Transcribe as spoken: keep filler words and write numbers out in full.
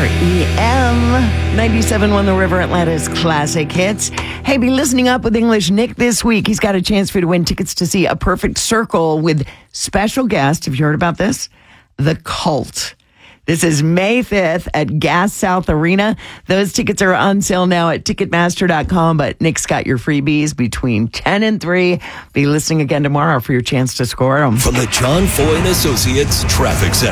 E M ninety-seven point one The River, Atlanta's classic hits. Hey, be listening up with English Nick this week. He's got a chance for you to win tickets to see A Perfect Circle with special guest. Have you heard about this? The Cult. This is May fifth at Gas South Arena. Those tickets are on sale now at Ticketmaster dot com, but Nick's got your freebies between ten and three. Be listening again tomorrow for your chance to score them. From the John Foy and Associates Traffic Center.